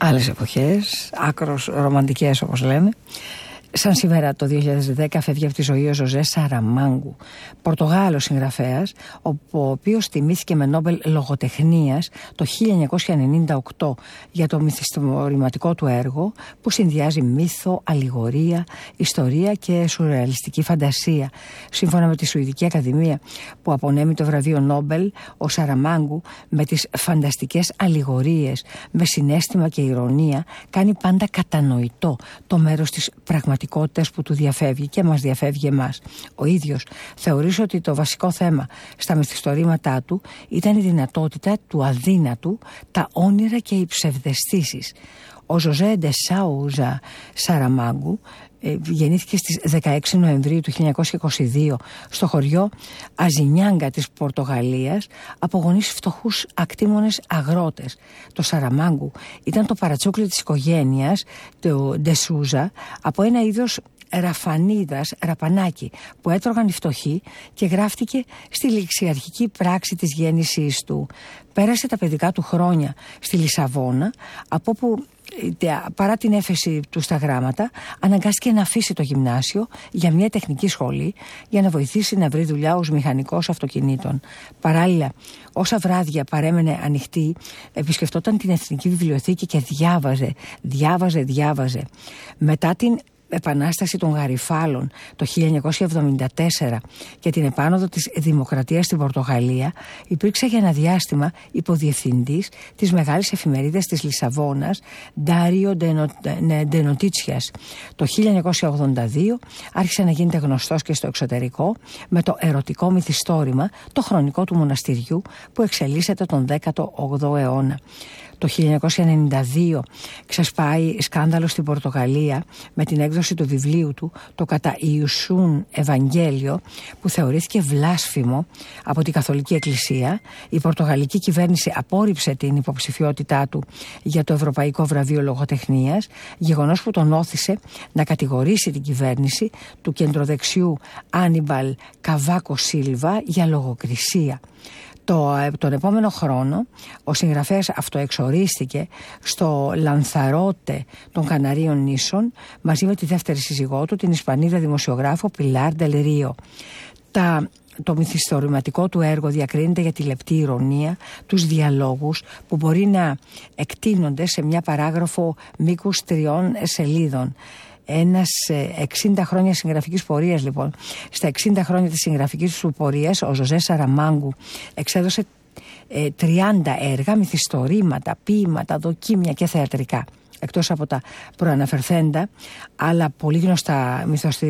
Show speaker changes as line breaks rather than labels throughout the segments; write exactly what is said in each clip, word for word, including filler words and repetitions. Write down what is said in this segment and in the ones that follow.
Άλλες εποχές, άκρως ρομαντικές όπως λένε. Σαν σήμερα το δύο χιλιάδες δέκα φεύγει από τη ζωή ο Ζωζέ Σαραμάγκου, Πορτογάλος συγγραφέας, ο οποίος τιμήθηκε με Νόμπελ Λογοτεχνίας το χίλια εννιακόσια ενενήντα οκτώ για το μυθιστορηματικό του έργο που συνδυάζει μύθο, αλληγορία, ιστορία και σουρεαλιστική φαντασία. Σύμφωνα με τη Σουηδική Ακαδημία που απονέμει το βραβείο Νόμπελ, ο Σαραμάγκου με τις φανταστικές αλληγορίες, με συναίσθημα και ηρωνία, κάνει πάντα κατανοητό το μέρος της πραγματικότητας που του διαφεύγει και μας διαφεύγει εμάς. Ο ίδιος θεωρεί ότι το βασικό θέμα στα μυθιστορήματά του ήταν η δυνατότητα του αδύνατου, τα όνειρα και οι ψευδαισθήσεις. Ο Ζωζέ ντε Σάουζα Σαραμάγκου ε, γεννήθηκε στις δεκαέξι Νοεμβρίου του χίλια εννιακόσια είκοσι δύο στο χωριό Αζινιάγκα της Πορτογαλίας από γονείς φτωχούς ακτήμονες αγρότες. Το Σαραμάγκου ήταν το παρατσούκλι της οικογένειας του Ντεσούζα από ένα είδος ραφανίδας, ραπανάκι που έτρωγαν οι φτωχοί και γράφτηκε στη ληξιαρχική πράξη της γέννησής του. Πέρασε τα παιδικά του χρόνια στη Λισαβόνα, από όπου παρά την έφεση του στα γράμματα αναγκάστηκε να αφήσει το γυμνάσιο για μια τεχνική σχολή για να βοηθήσει να βρει δουλειά ως μηχανικός αυτοκινήτων. Παράλληλα, όσα βράδια παρέμενε ανοιχτή, επισκεφτόταν την Εθνική Βιβλιοθήκη και διάβαζε, διάβαζε, διάβαζε. Μετά την Επανάσταση των Γαριφάλων το χίλια εννιακόσια εβδομήντα τέσσερα και την επάνωδο της δημοκρατίας στην Πορτογαλία, υπήρξε για ένα διάστημα υποδιευθυντής της μεγάλης εφημερίδας της Λισαβόνας Ντάριο ντε Νοτίτσιας. Το χίλια εννιακόσια ογδόντα δύο άρχισε να γίνεται γνωστός και στο εξωτερικό με το ερωτικό μυθιστόρημα «Το χρονικό του μοναστηριού» που εξελίσσεται τον δέκατο όγδοο αιώνα. Το χίλια εννιακόσια ενενήντα δύο ξεσπάει σκάνδαλο στην Πορτογαλία με την έκδοση του βιβλίου του το κατά Ιησούν Ευαγγέλιο που θεωρήθηκε βλάσφημο από την Καθολική Εκκλησία. Η Πορτογαλική κυβέρνηση απόρριψε την υποψηφιότητά του για το Ευρωπαϊκό Βραβείο Λογοτεχνίας, γεγονός που τον όθησε να κατηγορήσει την κυβέρνηση του κεντροδεξιού Άνιμπαλ Καβάκο Σίλβα για λογοκρισία. Το, τον επόμενο χρόνο ο συγγραφέας αυτοεξορίστηκε στο Λανθαρότε των Καναρίων νήσων μαζί με τη δεύτερη σύζυγό του, την Ισπανίδα δημοσιογράφο Πιλάρ ντελ Ρίο. Τα Το μυθιστορηματικό του έργο διακρίνεται για τη λεπτή ηρωνία, τους διαλόγους που μπορεί να εκτείνονται σε μια παράγραφο μήκους τριών σελίδων. Ένας εξήντα χρόνια συγγραφικής πορείας λοιπόν. Στα εξήντα χρόνια της συγγραφικής του πορείας ο Ζωζέ Σαραμάγκου εξέδωσε ε, τριάντα έργα, μυθιστορήματα, ποίηματα, δοκίμια και θεατρικά. Εκτός από τα προαναφερθέντα, άλλα πολύ γνωστά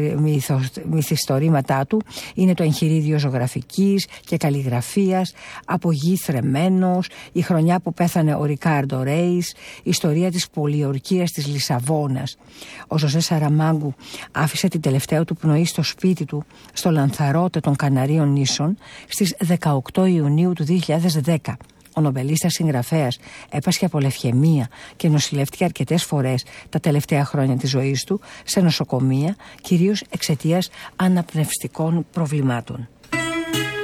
μυθιστορήματά του είναι το εγχειρίδιο ζωγραφικής και καλλιγραφίας, «Από γη θρεμμένος», «Η χρονιά που πέθανε ο Ρικάρντο Ρέις», «Η ιστορία της πολιορκίας της Λισαβόνας». Ο Ζωζέ Σαραμάγκου άφησε την τελευταία του πνοή στο σπίτι του στο Λανθαρότε των Καναρίων νήσων στις δεκαοκτώ Ιουνίου του δύο χιλιάδες δέκα. Ο νομπελίστας συγγραφέας έπασχε από λευχαιμία και νοσηλεύτηκε αρκετές φορές τα τελευταία χρόνια της ζωής του σε νοσοκομεία, κυρίως εξαιτίας αναπνευστικών προβλημάτων.